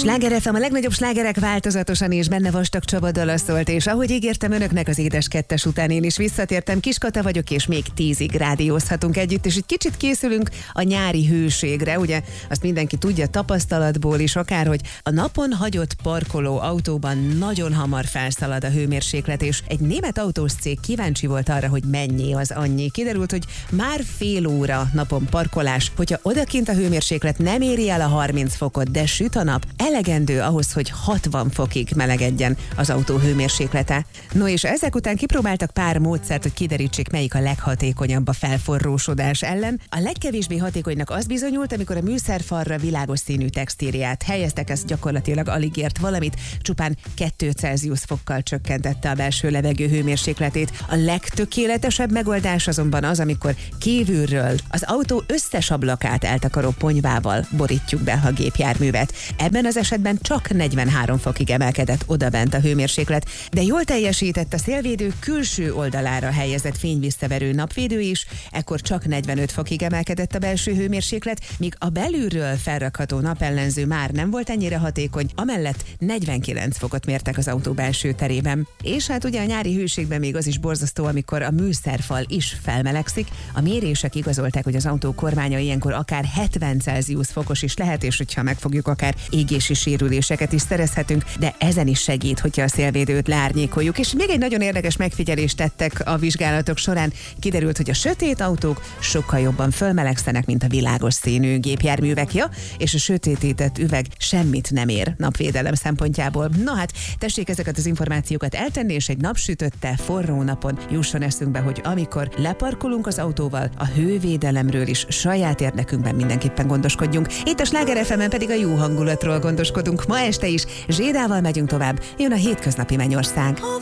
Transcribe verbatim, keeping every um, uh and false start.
Sláger ef em, a legnagyobb slágerek változatosan, és benne Vastag Csaba dala szólt, és ahogy ígértem önöknek, az édes kettes után én is visszatértem. Kis Kata vagyok, és még tízig rádiózhatunk együtt, és egy kicsit készülünk a nyári hőségre. Ugye azt mindenki tudja tapasztalatból is, akár, hogy a napon hagyott parkoló autóban nagyon hamar felszalad a hőmérséklet, és egy német autós cég kíváncsi volt arra, hogy mennyi az annyi. Kiderült, hogy már fél óra napon parkolás, hogyha odakint a hőmérséklet nem éri el a harminc fokot, de süt a nap, elegendő ahhoz, hogy hatvan fokig melegedjen az autó hőmérséklete. No, és ezek után kipróbáltak pár módszert, hogy kiderítsék, melyik a leghatékonyabb a felforrósodás ellen. A legkevésbé hatékonynak az bizonyult, amikor a műszerfalra világos színű textíliát helyeztek, ez gyakorlatilag alig ért valamit, csupán két Celsius fokkal csökkentette a belső levegő hőmérsékletét. A legtökéletesebb megoldás azonban az, amikor kívülről az autó összes ablakát eltakaró ponyvával borítjuk be a gépjárművet. Ebben az esetben csak negyvenhárom fokig emelkedett odabent a hőmérséklet, de jól teljesített a szélvédő külső oldalára helyezett fényvisszaverő napvédő is, ekkor csak negyvenöt fokig emelkedett a belső hőmérséklet, míg a belülről felrakható napellenző már nem volt ennyire hatékony, amellett negyvenkilenc fokot mértek az autó belső terében. És hát ugye a nyári hőségben még az is borzasztó, amikor a műszerfal is felmelegszik. A mérések igazolták, hogy az autó kormánya ilyenkor akár hetven Celsius fokos is lehet, és hogyha megfogjuk, akár égési sérüléseket is szerezhetünk, de ezen is segít, hogyha a szélvédőt leárnyékoljuk. És még egy nagyon érdekes megfigyelést tettek a vizsgálatok során. Kiderült, hogy a sötét autók sokkal jobban fölmelegszenek, mint a világos színű gépjárművek, ja, és a sötétített üveg semmit nem ér napvédelem szempontjából. Na hát, tessék ezeket az információkat eltenni, és egy napsütötte, forró napon jusson eszünkbe, hogy amikor leparkolunk az autóval, a hővédelemről is saját érdekünkben mindenképpen gondoskodjunk. Itt a Sláger ef emen pedig a jó hangulatról gondoskodunk. Ma este is Zsédával megyünk tovább, jön a hétköznapi mennyország.